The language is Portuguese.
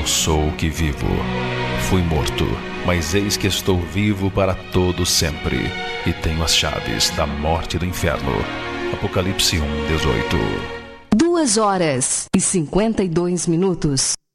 sou o que vivo. Fui morto, mas eis que estou vivo para todo sempre, e tenho as chaves da morte e do inferno. Apocalipse 1:18. 2 horas e 52 minutos.